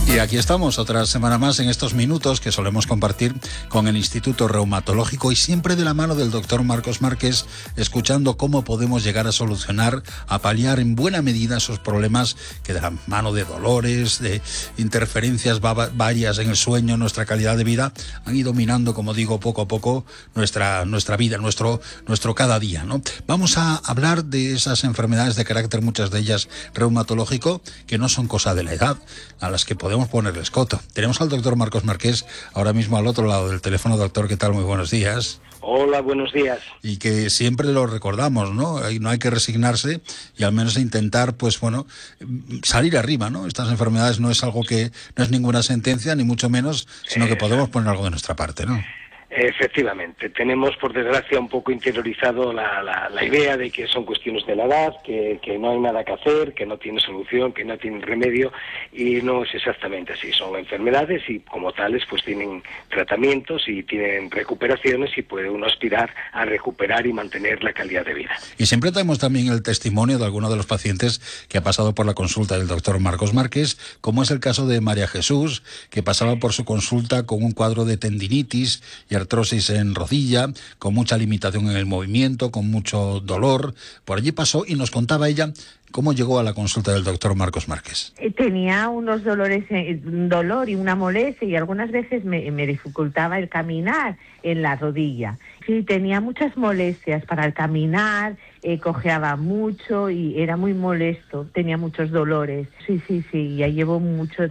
Y aquí estamos, otra semana más en estos minutos que solemos compartir con el Instituto Reumatológico y siempre de la mano del doctor Marcos Márquez, escuchando cómo podemos llegar a solucionar, a paliar en buena medida esos problemas que de la mano de dolores, de interferencias varias en el sueño, nuestra calidad de vida, han ido minando, como digo, poco a poco nuestra vida, nuestro cada día, ¿no? Vamos a hablar de esas enfermedades de carácter, muchas de ellas reumatológico, que no son cosa de la edad, a las que podemos ponerle escoto. Tenemos al doctor Marcos Márquez ahora mismo al otro lado del teléfono. Doctor, ¿qué tal? Muy buenos días. Hola, buenos días. Y que siempre lo recordamos, ¿no? No hay que resignarse y al menos intentar, pues bueno, salir arriba, ¿no? Estas enfermedades no es algo que, no es ninguna sentencia, ni mucho menos, sino que podemos poner algo de nuestra parte, ¿no? Efectivamente, tenemos por desgracia un poco interiorizado la idea de que son cuestiones de la edad, que no hay nada que hacer, que no tiene solución, que no tiene remedio, y no es exactamente así. Son enfermedades y como tales pues tienen tratamientos y tienen recuperaciones y puede uno aspirar a recuperar y mantener la calidad de vida. Y siempre tenemos también el testimonio de alguno de los pacientes que ha pasado por la consulta del doctor Marcos Márquez, como es el caso de María Jesús, que pasaba por su consulta con un cuadro de tendinitis y artrosis en rodilla, con mucha limitación en el movimiento, con mucho dolor. Por allí pasó y nos contaba ella cómo llegó a la consulta del doctor Marcos Márquez. Tenía unos dolores, un dolor y una molestia, y algunas veces me dificultaba el caminar en la rodilla. Sí, tenía muchas molestias para el caminar, cojeaba mucho y era muy molesto, tenía muchos dolores. Sí, ya llevo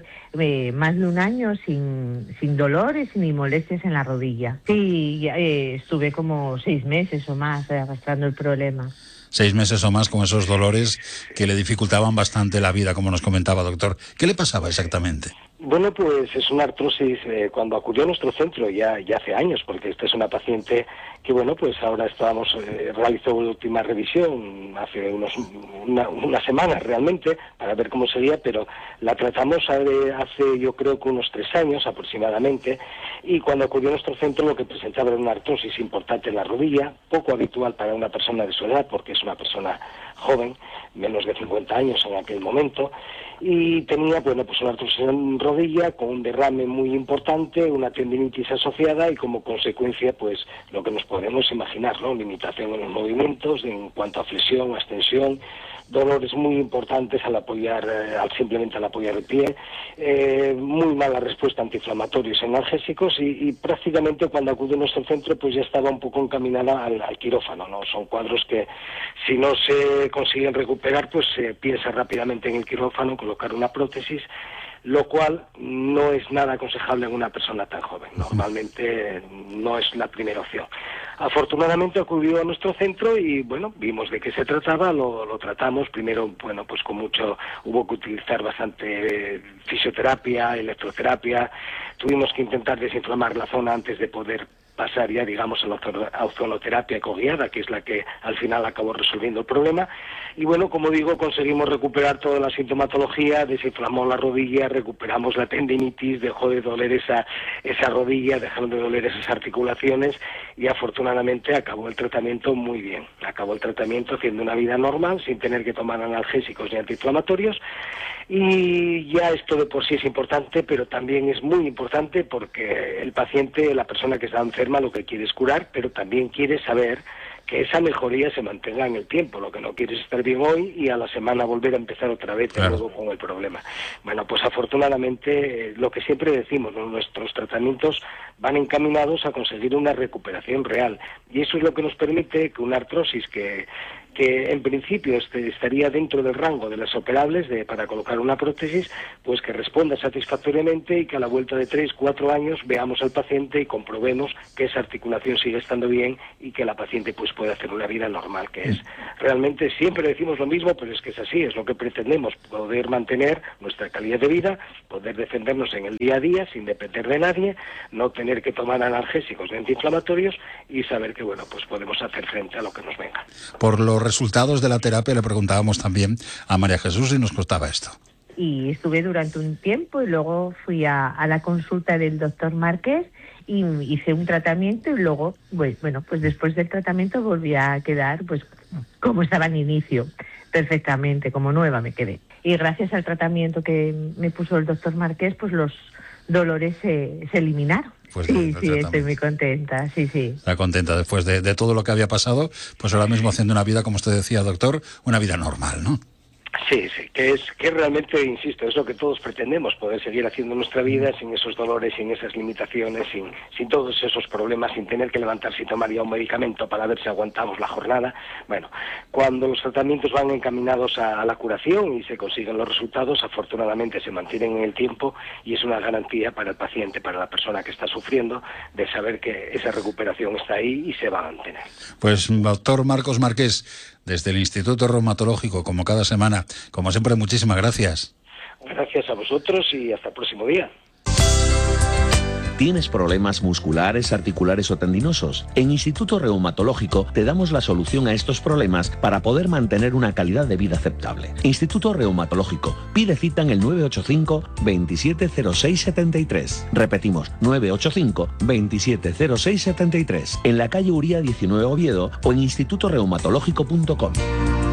más de un año sin dolores ni molestias en la rodilla. Sí, estuve como 6 meses o más arrastrando el problema. 6 meses o más con esos dolores que le dificultaban bastante la vida, como nos comentaba, doctor. ¿Qué le pasaba exactamente? Bueno, pues es una artrosis cuando acudió a nuestro centro ya hace años, porque esta es una paciente que, bueno, pues ahora realizó la última revisión hace unas semanas realmente, para ver cómo sería, pero la tratamos hace yo creo que unos 3 años aproximadamente, y cuando acudió a nuestro centro lo que presentaba era una artrosis importante en la rodilla, poco habitual para una persona de su edad, porque es una persona joven, menos de 50 años en aquel momento, y tenía, bueno, pues una artrosis en rodilla con un derrame muy importante, una tendinitis asociada y como consecuencia, pues lo que nos podemos imaginar, ¿no? Limitación en los movimientos, en cuanto a flexión, extensión, dolores muy importantes simplemente al apoyar el pie, muy mala respuesta a antiinflamatorios y analgésicos y prácticamente cuando acude a nuestro centro pues ya estaba un poco encaminada al quirófano, ¿no? Son cuadros que si no se consiguen recuperar pues se piensa rápidamente en el quirófano, colocar una prótesis, lo cual no es nada aconsejable en una persona tan joven. Normalmente no es la primera opción. Afortunadamente acudió a nuestro centro y, bueno, vimos de qué se trataba, lo tratamos. Primero, bueno, pues hubo que utilizar bastante fisioterapia, electroterapia. Tuvimos que intentar desinflamar la zona antes de poder pasar ya, digamos, a la ozonoterapia coguiada, que es la que al final acabó resolviendo el problema. Y bueno, como digo, conseguimos recuperar toda la sintomatología, desinflamó la rodilla, recuperamos la tendinitis, dejó de doler esa rodilla, dejaron de doler esas articulaciones y afortunadamente acabó el tratamiento muy bien. Acabó el tratamiento haciendo una vida normal, sin tener que tomar analgésicos ni antiinflamatorios. Y ya esto de por sí es importante, pero también es muy importante porque el paciente, la persona que está enferma, lo que quiere es curar, pero también quiere saber que esa mejoría se mantenga en el tiempo. Lo que no quiere es estar bien hoy y a la semana volver a empezar otra vez de nuevo con el problema. Bueno, pues afortunadamente lo que siempre decimos, ¿no? Nuestros tratamientos van encaminados a conseguir una recuperación real y eso es lo que nos permite que una artrosis que en principio estaría dentro del rango de las operables para colocar una prótesis, pues que responda satisfactoriamente y que a la vuelta de 3-4 años veamos al paciente y comprobemos que esa articulación sigue estando bien y que la paciente pues puede hacer una vida normal, que es realmente, siempre decimos lo mismo, pero es que es así, es lo que pretendemos, poder mantener nuestra calidad de vida, poder defendernos en el día a día sin depender de nadie, no tener que tomar analgésicos ni antiinflamatorios y saber que, bueno, pues podemos hacer frente a lo que nos venga. Por los resultados de la terapia le preguntábamos también a María Jesús y nos costaba esto. Y estuve durante un tiempo y luego fui a la consulta del doctor Márquez y hice un tratamiento y luego, pues después del tratamiento volví a quedar pues como estaba al inicio, perfectamente, como nueva me quedé. y gracias al tratamiento que me puso el doctor Marqués, pues los dolores se eliminaron. Pues sí, estoy muy contenta, sí. Está contenta después de todo lo que había pasado, pues ahora mismo haciendo una vida, como usted decía, doctor, una vida normal, ¿no? Sí, que realmente, insisto, es lo que todos pretendemos, poder seguir haciendo nuestra vida sin esos dolores, sin esas limitaciones, sin todos esos problemas, sin tener que levantarse y tomar ya un medicamento para ver si aguantamos la jornada. Bueno, cuando los tratamientos van encaminados a la curación y se consiguen los resultados, afortunadamente se mantienen en el tiempo y es una garantía para el paciente, para la persona que está sufriendo, de saber que esa recuperación está ahí y se va a mantener. Pues, doctor Marcos Marqués, desde el Instituto Reumatológico, como cada semana, como siempre, muchísimas gracias. Gracias a vosotros y hasta el próximo día. ¿Tienes problemas musculares, articulares o tendinosos? En Instituto Reumatológico te damos la solución a estos problemas para poder mantener una calidad de vida aceptable. Instituto Reumatológico. Pide cita en el 985 270673. Repetimos, 985 270673. En la calle Uría 19 Oviedo o en institutoreumatológico.com.